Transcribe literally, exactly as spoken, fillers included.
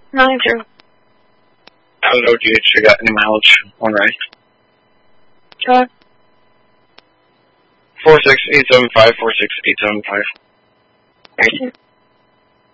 nine zero. Hello, D H. You got any mileage on right? Go. Four six eight seven five. Four six eight seven five. Thank you.